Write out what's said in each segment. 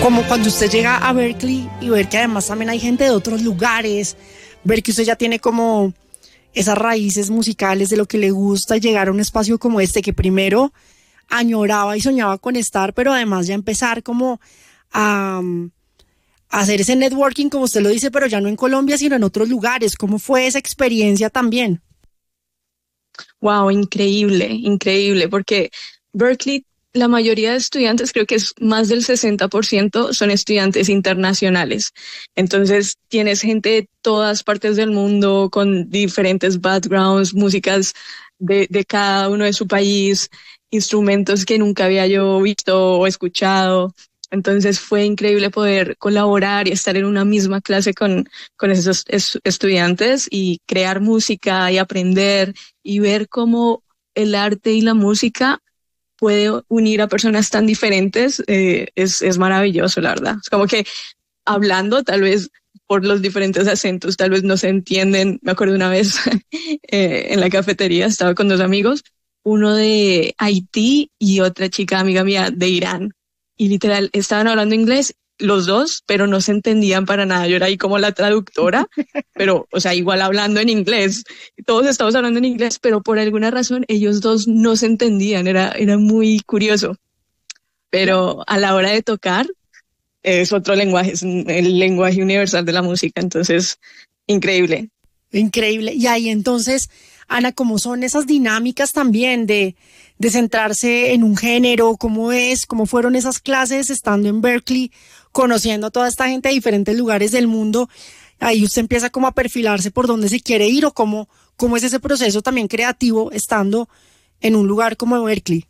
como cuando usted llega a Berklee y ver que además también hay gente de otros lugares, ver que usted ya tiene como esas raíces musicales de lo que le gusta, llegar a un espacio como este que primero añoraba y soñaba con estar, pero además ya empezar como a hacer ese networking, como usted lo dice, pero ya no en Colombia, sino en otros lugares. ¿Cómo fue esa experiencia también? Wow, increíble, increíble, porque Berklee, la mayoría de estudiantes, creo que es más del 60%, son estudiantes internacionales. Entonces tienes gente de todas partes del mundo con diferentes backgrounds, músicas de cada uno de su país, instrumentos que nunca había yo visto o escuchado. Entonces fue increíble poder colaborar y estar en una misma clase con esos estudiantes y crear música y aprender y ver cómo el arte y la música puede unir a personas tan diferentes. Es maravilloso, la verdad. Es como que hablando, tal vez por los diferentes acentos, tal vez no se entienden. Me acuerdo una vez en la cafetería, estaba con dos amigos, uno de Haití y otra chica amiga mía de Irán. Y literal, estaban hablando inglés los dos, pero no se entendían para nada. Yo era ahí como la traductora, pero, o sea, igual hablando en inglés. Todos estamos hablando en inglés, pero por alguna razón ellos dos no se entendían. Era muy curioso. Pero a la hora de tocar, es otro lenguaje, es el lenguaje universal de la música. Entonces, increíble. Increíble. Y ahí entonces, Ana, ¿cómo son esas dinámicas también de centrarse en un género? ¿Cómo fueron esas clases estando en Berklee, conociendo a toda esta gente de diferentes lugares del mundo? Ahí usted empieza como a perfilarse por dónde se quiere ir, o cómo es ese proceso también creativo estando en un lugar como Berklee.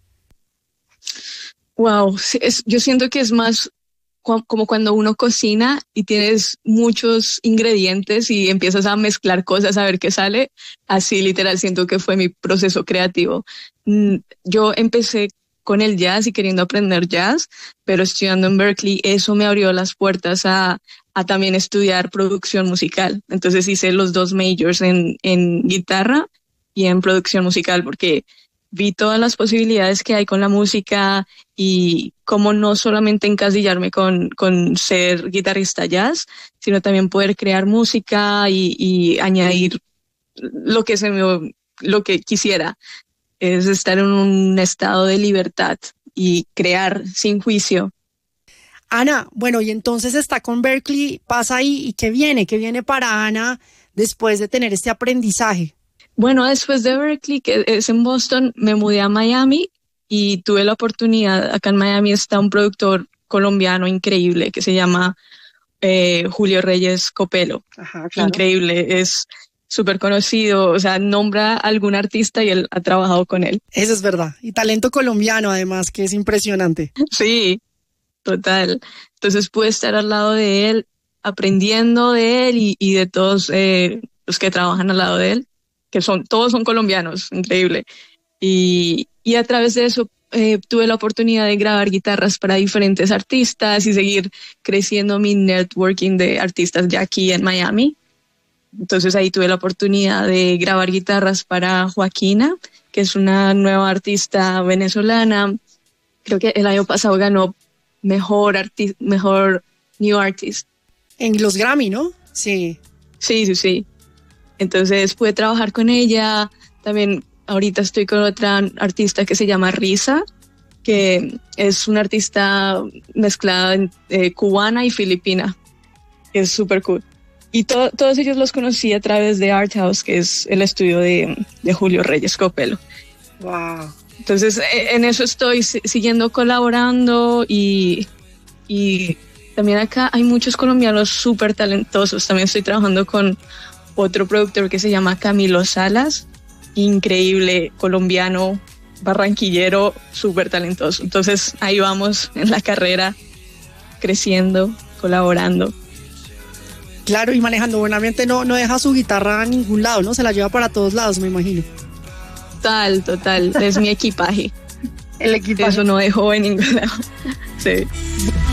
Wow, sí, yo siento que es más como cuando uno cocina y tienes muchos ingredientes y empiezas a mezclar cosas a ver qué sale. Así literal siento que fue mi proceso creativo. Yo empecé con el jazz y queriendo aprender jazz, pero estudiando en Berklee eso me abrió las puertas a también estudiar producción musical. Entonces hice los dos majors en guitarra y en producción musical, porque vi todas las posibilidades que hay con la música y cómo no solamente encasillarme con ser guitarrista jazz, sino también poder crear música y añadir lo que quisiera. Es estar en un estado de libertad y crear sin juicio. Ana, bueno, y entonces está con Berklee, pasa ahí, ¿y qué viene? ¿Qué viene para Ana después de tener este aprendizaje? Bueno, después de Berklee, que es en Boston, me mudé a Miami y tuve la oportunidad. Acá en Miami está un productor colombiano increíble que se llama Julio Reyes Copelo. Ajá, claro. Increíble, es súper conocido, o sea, nombra a algún artista y él ha trabajado con él. Eso es verdad. Y talento colombiano además, que es impresionante. Sí, total. Entonces pude estar al lado de él, aprendiendo de él y de todos los que trabajan al lado de él, que todos son colombianos, increíble. Y a través de eso tuve la oportunidad de grabar guitarras para diferentes artistas y seguir creciendo mi networking de artistas ya aquí en Miami. Entonces ahí tuve la oportunidad de grabar guitarras para Joaquina, que es una nueva artista venezolana. Creo que el año pasado ganó mejor New Artist. En los Grammy, ¿no? Sí. Sí. Entonces pude trabajar con ella. También ahorita estoy con otra artista que se llama Risa, que es una artista mezclada cubana y filipina. Es súper cool. Y todos ellos los conocí a través de Art House, que es el estudio de Julio Reyes Copelo. Wow. Entonces en eso estoy siguiendo colaborando y también acá hay muchos colombianos súper talentosos. También estoy trabajando con otro productor que se llama Camilo Salas, increíble, colombiano, barranquillero, súper talentoso. Entonces ahí vamos en la carrera, creciendo, colaborando. Claro, y manejando buenamente no deja su guitarra a ningún lado, ¿no? Se la lleva para todos lados, me imagino. Total, es mi equipaje. El equipaje. Eso no dejo en ningún lado. Sí.